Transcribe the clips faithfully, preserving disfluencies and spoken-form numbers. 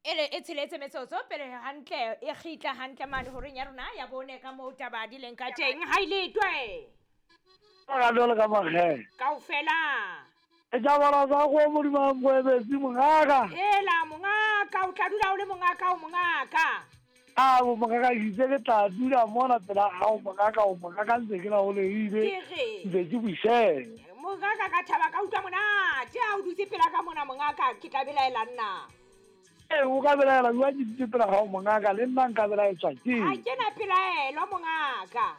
ele e tsheletse metsotso pele hantle e khitla hantle mane hore nya rona ya bone ka mo tabadi leng ka teng ha ile twe Ga dole ka maghe. kaofela E ja bara za go mo di mambo e be si mongaka. ela mongaka o tla dula o le mongaka o mongaka A mo mongaka itse ke tla dula mona pela ha o mongaka o mongaka ntse ke la o le ile. ke re Ntse ke buishe. mongaka ka thaba ka utlwa mona tja o dutse pela ka mona mongaka ke tla belaela nna E o ka belaela wa di tse pela ha o mongaka le nna nka belaela tswa ke. ha ke na pelaelo mongaka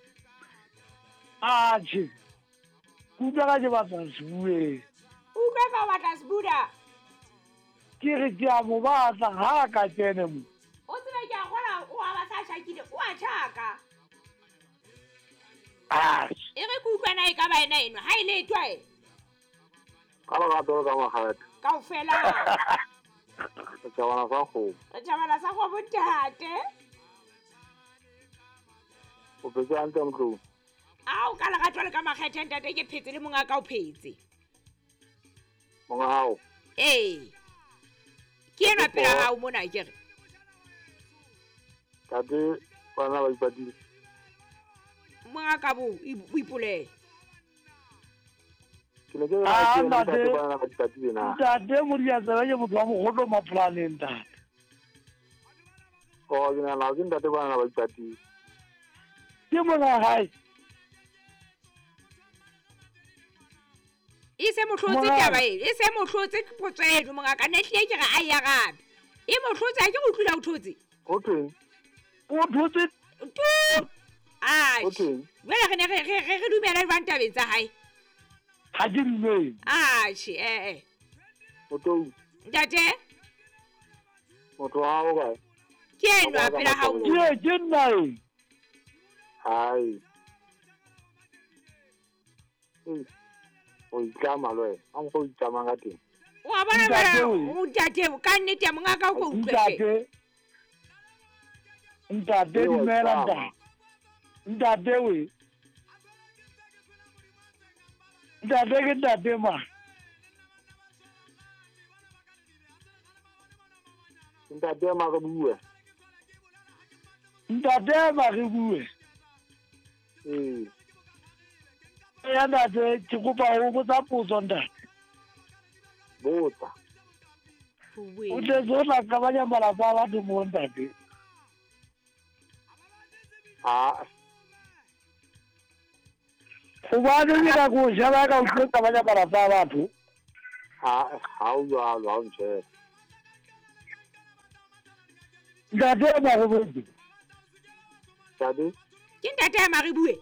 A tshi. Kutlwa ka je batla se bue. utlwa ka o batla se buda Ke re ke a mo batla ha ka tsene mo. o tsela ke a gola o a ba sa shakile o a tjhaka Ah. e re ke utlwana e ka ba ena eno ha ile twa e Ka ba dole ka maghe. kaofela Ke bona sa go. re tjhabana sa go botate O petse ante motho. ao ka lega jwale ka makgethe ntate ke phetse le mongaka o phetse Monga hao. ee ke ena pela hao mona ke re Tate bana ba ipatile. mongaka bo o ipolele Ke ne ke Ah, re ntate. tate bana ba ipatile na. Ntate mo di a tsela ke motho wa mogolo maplaneng ntate. O ke na la ke tate bana ba ipatile. Ke mona hae. e se mohlotse Mongaka. taba e e se mohlotse potso eno mongaka ne hle ke re a ya gabe e mohlotse a ke go tlula o thotse O teng. O thotse tu ai O teng. wena re ne re re re dumela jwang tabeng tsa hae ha ke dumele. atjhe eh eh O tou. ntate Motho wa hao ba. ke eno a pela hao mo Ke ke nna e. Hai. Eh. O itlama lwe. Am go itlama ka teng. wa bona Ntate ba we. o ntate ka nnete mongaka o ko utlwe Ntate. Ntate Ee, wa dumela itlama. ntate. Ntate we. Ntate ke ntate ma. Ntate ma go bue. Ntate ma re bue. Eh. Ya ntate ke kopa ho botsa potso ntate. Botsa. O tle zona ka banya malapa a batho mo ntate. Ah. Go ba ne ka go jala ka o tle ka banya malapa a batho. Ha ha o ya lo nche. Ntate ma go botse. Tate. ke ntate ya maribue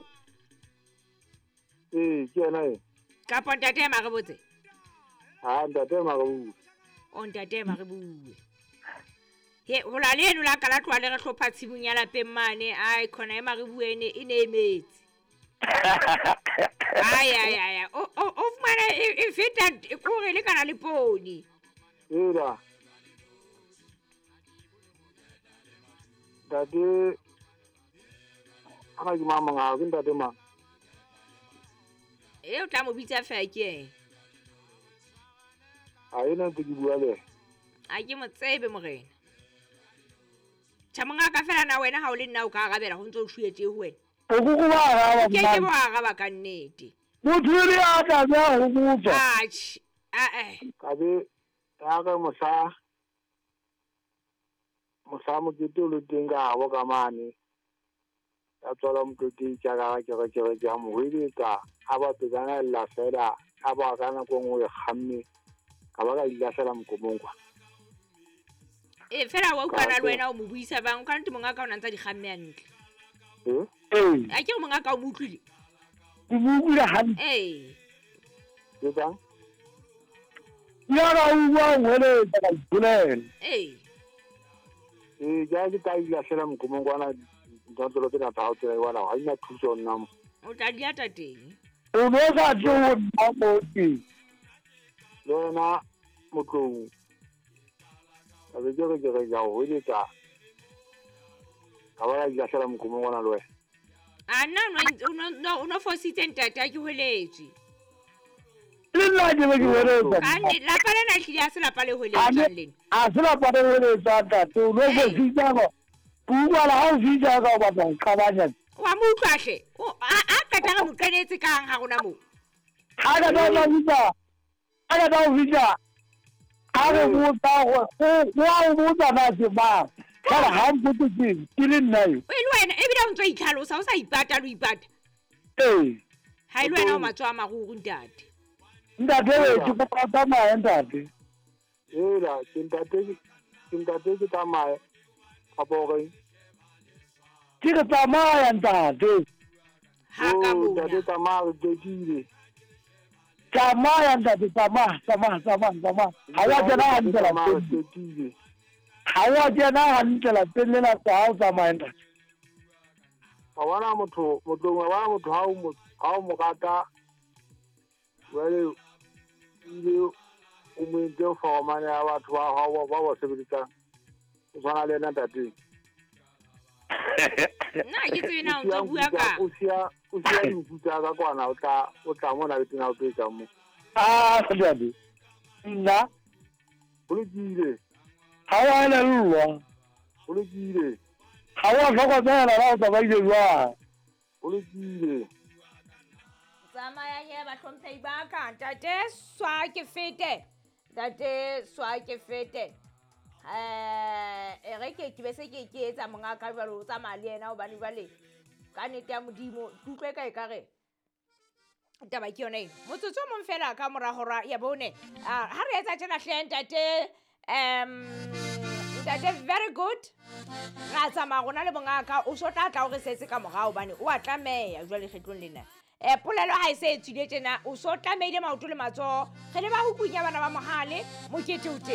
Eh, ke ena e. ka po ntate ya maribotse Ha ntate ma go bue. o ntate ya maribue he ho la le eno la ka la tloa le re hlopha tshimong ya lapeng mane ai khona e maribue ene e ne emetse ai ai ai o o o fumana e e feta e kore le kana le poni Ela. Tate. Ana ke mama nga ke ntate ma. e o tla mo bitsa fa ke Ha ena ntse ke bua le. a ke mo tsebe morena tšhamongaka fela na wena ha o le nna o ka arabela go ntse o tlhuetse ho wena O go go ba ga ke ke ba. bo araba ka nnete Motho le a tla ya go botsa. atjhe a eh Ka be ya ka mosa. Mosa mo ke tlo le teng ka bo ka mane. Ya tswala mo ke tja ka ke ke ke ke mo hwile ka a ba tsana la fela a ba kana go ngwe khamme. Ka ba ka ila fela mo komong kwa. e fela wa utlwana le Ka- wena o mo buisa bang ka ntse mongaka o nantsa di kgamme hantle Eh? Eh, a ke mongaka o mo utlwile ke bua han. eh Ke bang? Ya ga o bua ngwele ka bulela. eh Eh, ja ke ka ila fela mo komong kwa na ntlo ke na tao tsela wala ha ina thuso nna mo. o tla di ata teng O no sa tlo nna mo ti. Le wena motlong. Ka be ke re ke re ja ho ile ka. Ka ba ila fela mo komong kwa na le wena. a nna no no no fositse ntate a ke hweletswe le nna ke be ke boeletsa ka ne lapa lena hlile a se lapa le holetsang lena a se lapa le boeletsa ntate o no go fitsa go buala ha o fitsa ka o batla go qabanya wa mo utlwahle a ka tla mo qenetse kang ha rona mo ha ka tla mo fitsa ha ka tla mo fitsa ha re botsa go wa o botsa na se ba kana ha mpotse ke le nna yo e le wena e bila o ntse itlhalosa o sa ipata lo ipata ee ha ile wena o matswa a maguru ntate ntate we ke go tsamaya ntate Ela, kintate kintate ke tsamaya a bore ke ke tsamaya ntate ha ka mo ntate tsamaya ke dile tsamaya ntate tsamaya tsamaya tsamaya tsamaya ha wa jana hantle la dile ha wa jana hantle la pele la tsao tsamaya ntate a wana motho motho wa wana motho ha o mo ha o mo kata wele ile o mo ntse formane ya batho ba ha ba ba sebedisa o tshwana le nna tate nna ke tsebe na o tlo bua ka o sia o sia diputsa ka kwana o tla o tla mona le tsena o tla mo ah ntate nna o le dile ha wa le lwa o le dile ha wa hlokomela ba o tsabaile jwa o le dile tsamaya ye ba tlhomphe ba ka ntate swa ke fete ntate swa ke fete eh e re ke ke be se ke ke etsa monga ka jwalo o tsamaya le yena o bane jwale ka nete ya modimo tutlwe ka e kare taba ke yone motsotso mo fela ka mora hora ya bone ha re etsa tjena hle ntate um ntate very good ra tsamaya gona le bongaka o so tla tla o re setse ka morao bane o a tlameya jwale kgetlong lena e polelo ha ise e tswile tjena o so tlameile maoto le matso ge le ba ho kunya bana ba mohale mokete o